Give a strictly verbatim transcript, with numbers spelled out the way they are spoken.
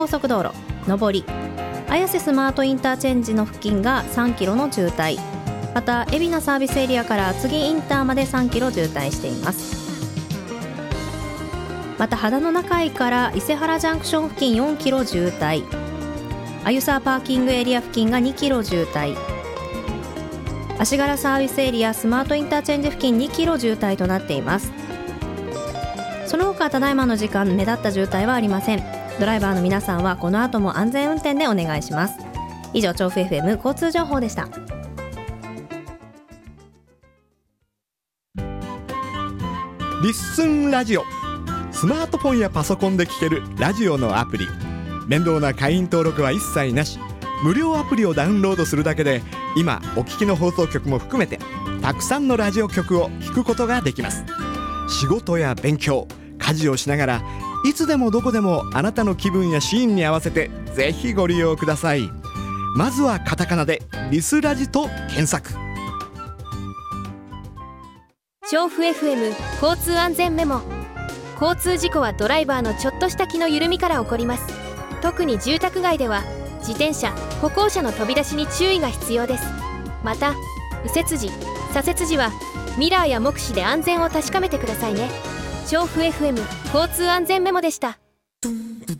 高速道路上り綾瀬スマートインターチェンジの付近がさんキロの渋滞、また海老名サービスエリアから厚木インターまでさんキロ渋滞しています。また秦野中井から伊勢原ジャンクション付近よんキロ渋滞、あゆさパーキングエリア付近がにキロ渋滞、足柄サービスエリアスマートインターチェンジ付近にキロ渋滞となっています。その他ただいまの時間目立った渋滞はありません。ドライバーの皆さんはこの後も安全運転でお願いします。以上調布 エフエム 交通情報でした。 リッスンラジオ、スマートフォンやパソコンで聴けるラジオのアプリ。面倒な会員登録は一切なし、無料アプリをダウンロードするだけで今お聞きの放送局も含めてたくさんのラジオ局を聞くことができます。仕事や勉強、家事をしながらいつでもどこでもあなたの気分やシーンに合わせてぜひご利用ください。まずはカタカナでリスラジと検索。 調布 エフエム 交通安全メモ。交通事故はドライバーのちょっとした気の緩みから起こります。特に住宅街では自転車、歩行者の飛び出しに注意が必要です。また右折時、左折時はミラーや目視で安全を確かめてくださいね。調布 エフエム 交通安全メモでした。